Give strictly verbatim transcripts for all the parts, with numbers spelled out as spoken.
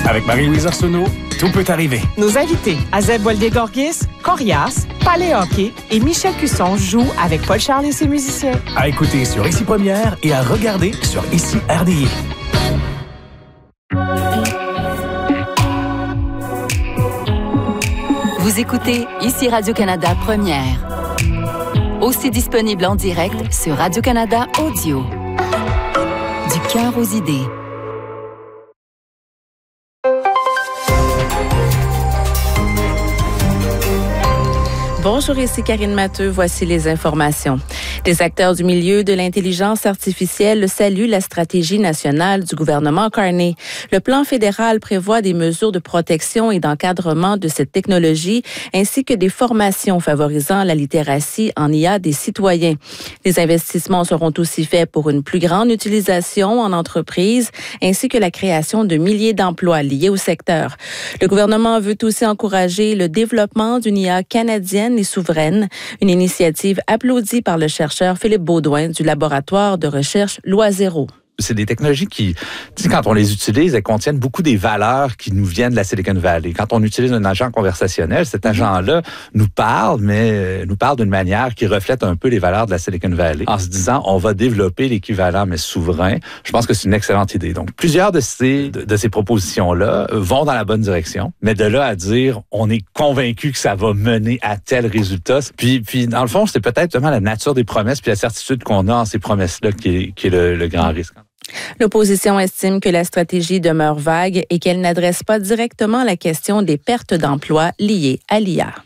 Avec Marie-Louise Arsenault, tout peut arriver. Nos invités, Azeb Boldé-Gorgis, Corias, Palais Hockey et Michel Cusson jouent avec Paul Charles et ses musiciens. À écouter sur Ici Première et à regarder sur Ici R D I. Vous écoutez Ici Radio-Canada Première. Aussi disponible en direct sur Radio-Canada Audio. Du cœur aux idées. Bonjour, ici Karine Matteux. Voici les informations. Les acteurs du milieu de l'intelligence artificielle saluent la stratégie nationale du gouvernement Carney. Le plan fédéral prévoit des mesures de protection et d'encadrement de cette technologie, ainsi que des formations favorisant la littératie en I A des citoyens. Les investissements seront aussi faits pour une plus grande utilisation en entreprise, ainsi que la création de milliers d'emplois liés au secteur. Le gouvernement veut aussi encourager le développement d'une I A canadienne et souveraine, une initiative applaudie par le chercheur Philippe Baudouin du laboratoire de recherche Loisero. C'est des technologies qui, tu sais, quand on les utilise, elles contiennent beaucoup des valeurs qui nous viennent de la Silicon Valley. Quand on utilise un agent conversationnel, cet agent-là nous parle, mais nous parle d'une manière qui reflète un peu les valeurs de la Silicon Valley. En se disant, on va développer l'équivalent, mais souverain. Je pense que c'est une excellente idée. Donc, plusieurs de ces, de, de ces propositions-là vont dans la bonne direction. Mais de là à dire, on est convaincu que ça va mener à tel résultat. Puis, puis dans le fond, c'est peut-être vraiment la nature des promesses puis la certitude qu'on a en ces promesses-là qui est, qui est le, le grand risque. L'opposition estime que la stratégie demeure vague et qu'elle n'adresse pas directement la question des pertes d'emplois liées à l'I A.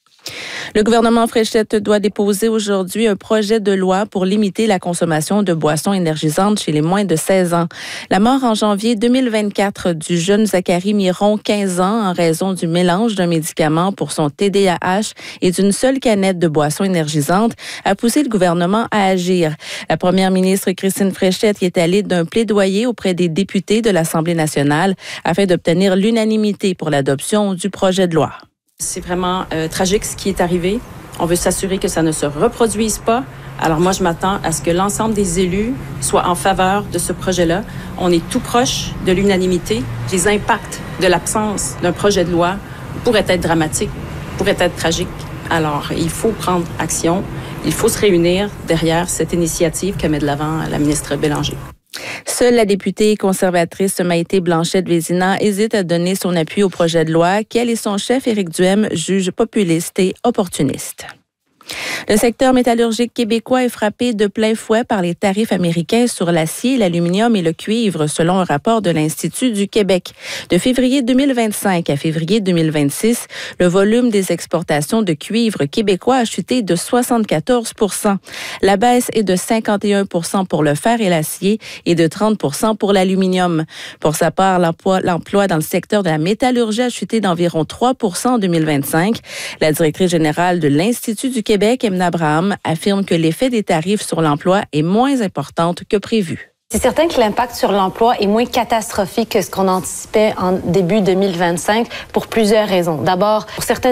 Le gouvernement Fréchette doit déposer aujourd'hui un projet de loi pour limiter la consommation de boissons énergisantes chez les moins de seize ans. La mort en janvier deux mille vingt-quatre du jeune Zachary Miron, quinze ans, en raison du mélange d'un médicament pour son T D A H et d'une seule canette de boisson énergisante, a poussé le gouvernement à agir. La première ministre Christine Fréchette y est allée d'un plaidoyer auprès des députés de l'Assemblée nationale afin d'obtenir l'unanimité pour l'adoption du projet de loi. C'est vraiment euh, tragique ce qui est arrivé. On veut s'assurer que ça ne se reproduise pas. Alors moi, je m'attends à ce que l'ensemble des élus soient en faveur de ce projet-là. On est tout proche de l'unanimité. Les impacts de l'absence d'un projet de loi pourraient être dramatiques, pourraient être tragiques. Alors, il faut prendre action. Il faut se réunir derrière cette initiative que met de l'avant la ministre Bélanger. Seule la députée conservatrice Maïté Blanchette-Vézina hésite à donner son appui au projet de loi qu'elle et son chef Éric Duhem jugent populiste et opportuniste. Le secteur métallurgique québécois est frappé de plein fouet par les tarifs américains sur l'acier, l'aluminium et le cuivre, selon un rapport de l'Institut du Québec. De février deux mille vingt-cinq à février deux mille vingt-six, le volume des exportations de cuivre québécois a chuté de soixante-quatorze pour cent. La baisse est de cinquante et un pour cent pour le fer et l'acier et de trente pour cent pour l'aluminium. Pour sa part, l'emploi, l'emploi dans le secteur de la métallurgie a chuté d'environ trois pour cent en deux mille vingt-cinq. La directrice générale de l'Institut du Québec, Emna Abraham, affirme que l'effet des tarifs sur l'emploi est moins important que prévu. C'est certain que l'impact sur l'emploi est moins catastrophique que ce qu'on anticipait en début deux mille vingt-cinq pour plusieurs raisons. D'abord, pour certaines